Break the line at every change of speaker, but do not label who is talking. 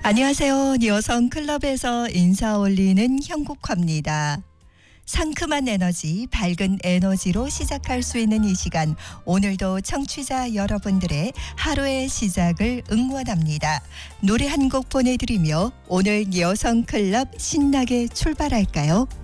안녕하세요. 여성 클럽에서 인사 올리는 형국화입니다. 상큼한 에너지, 밝은 에너지로 시작할 수 있는 이 시간, 오늘도 청취자 여러분들의 하루의 시작을 응원합니다. 노래 한 곡 보내드리며 오늘 여성 클럽 신나게 출발할까요?